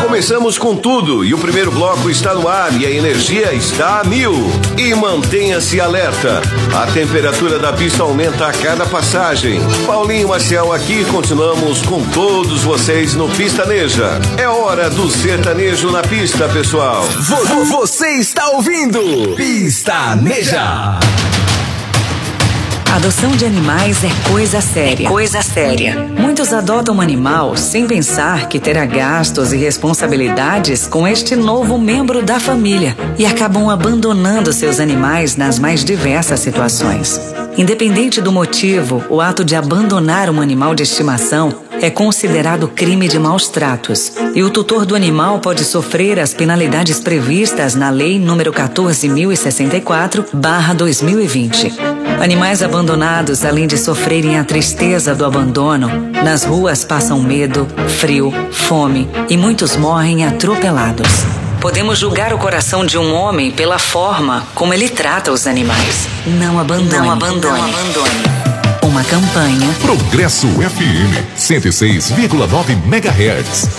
Começamos com tudo e o primeiro bloco está no ar e a energia está a 1000. E mantenha-se alerta. A temperatura da pista aumenta a cada passagem. Paulinho Maciel aqui, continuamos com todos vocês no Pistaneja. É hora do sertanejo na pista, pessoal. Você está ouvindo Pistaneja. A adoção de animais é coisa séria. Coisa séria. Muitos adotam um animal sem pensar que terá gastos e responsabilidades com este novo membro da família e acabam abandonando seus animais nas mais diversas situações. Independente do motivo, o ato de abandonar um animal de estimação é considerado crime de maus tratos e o tutor do animal pode sofrer as penalidades previstas na Lei nº 14.064/2020. Animais abandonados, além de sofrerem a tristeza do abandono, nas ruas passam medo, frio, fome e muitos morrem atropelados. Podemos julgar o coração de um homem pela forma como ele trata os animais. Não abandone. Não abandone. Não abandone. Uma campanha. Progresso FM 106,9 MHz.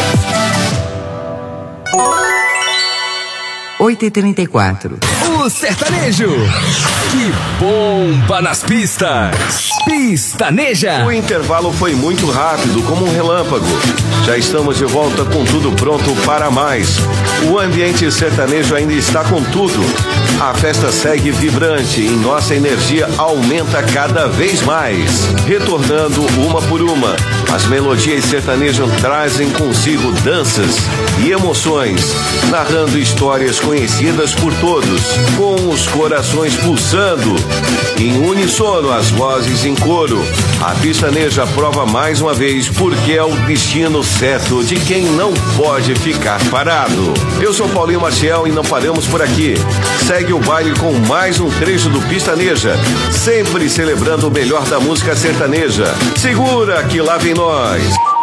8h34. O sertanejo que bomba nas pistas. Pistaneja. O intervalo foi muito rápido, como um relâmpago. Já estamos de volta com tudo pronto para mais. O ambiente sertanejo ainda está com tudo. A festa segue vibrante e nossa energia aumenta cada vez mais. Retornando uma por uma, as melodias sertanejas trazem consigo danças e emoções, narrando histórias conhecidas por todos, com os corações pulsando. Em uníssono, as vozes em coro. A Pistaneja prova mais uma vez porque é o destino certo de quem não pode ficar parado. Eu sou Paulinho Maciel e não paramos por aqui. Segue o baile com mais um trecho do Pistaneja, sempre celebrando o melhor da música sertaneja. Segura que lá vem nós.